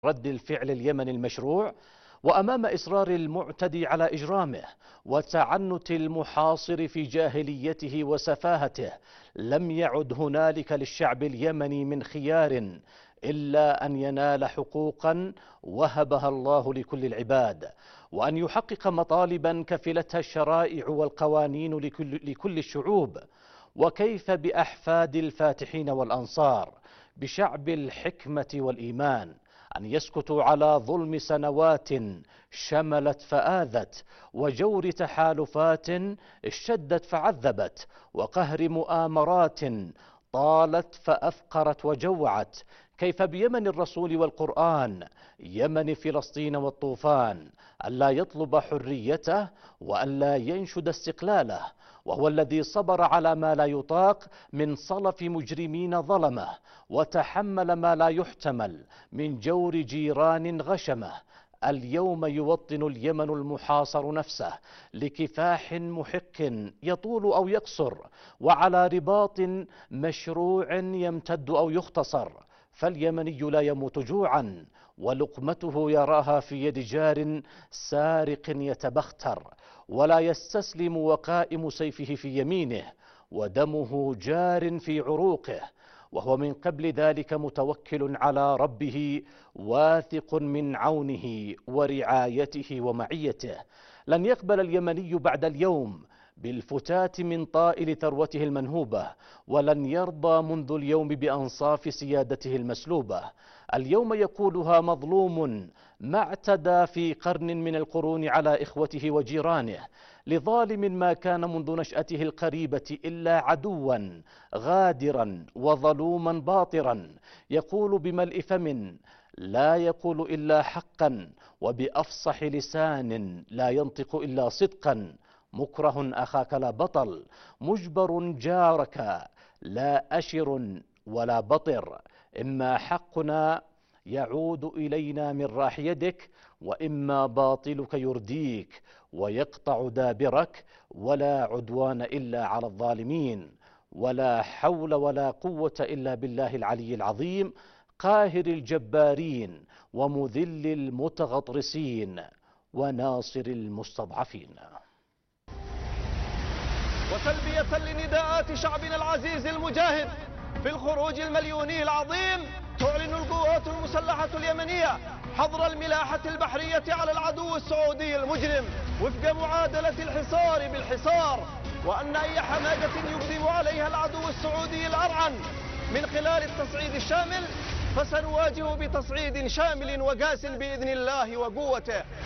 رد الفعل اليمني المشروع، وأمام إصرار المعتدي على إجرامه وتعنت المحاصر في جاهليته وسفاهته، لم يعد هنالك للشعب اليمني من خيار إلا أن ينال حقوقا وهبها الله لكل العباد، وأن يحقق مطالبا كفلتها الشرائع والقوانين لكل الشعوب. وكيف بأحفاد الفاتحين والأنصار، بشعب الحكمة والإيمان، أن يسكتوا على ظلم سنوات شملت فآذت، وجور تحالفات اشتدت فعذبت، وقهر مؤامرات طالت فأفقرت وجوعت؟ كيف بيمن الرسول والقرآن، يمن فلسطين والطوفان، ألا يطلب حريته وألا ينشد استقلاله، وهو الذي صبر على ما لا يطاق من صلف مجرمين ظلمه، وتحمل ما لا يحتمل من جور جيران غشمه. اليوم يوطن اليمن المحاصر نفسه لكفاح محق يطول أو يقصر، وعلى رباط مشروع يمتد أو يختصر. فاليمني لا يموت جوعا ولقمته يراها في يد جار سارق يتبختر، ولا يستسلم وقائم سيفه في يمينه ودمه جار في عروقه، وهو من قبل ذلك متوكل على ربه واثق من عونه ورعايته ومعيته. لن يقبل اليمني بعد اليوم بالفتات من طائل ثروته المنهوبة، ولن يرضى منذ اليوم بأنصاف سيادته المسلوبة. اليوم يقولها مظلوم ما اعتدى في قرن من القرون على إخوته وجيرانه، لظالم ما كان منذ نشأته القريبة إلا عدوا غادرا وظلوما باطرا، يقول بملء فم لا يقول إلا حقا، وبأفصح لسان لا ينطق إلا صدقا. مكره أخاك لا بطل، مجبر جارك لا أشر ولا بطر. إما حقنا يعود إلينا من راح يدك، وإما باطلك يرديك ويقطع دابرك. ولا عدوان إلا على الظالمين، ولا حول ولا قوة إلا بالله العلي العظيم، قاهر الجبارين ومذل المتغطرسين وناصر المستضعفين. وتلبية لنداءات شعبنا العزيز المجاهد في الخروج المليوني العظيم، تعلن القوات المسلحة اليمنية حظر الملاحة البحرية على العدو السعودي المجرم وفق معادلة الحصار بالحصار، وأن أي حماقة يقدم عليها العدو السعودي الأرعن من خلال التصعيد الشامل فسنواجه بتصعيد شامل وقاس بإذن الله وقوته.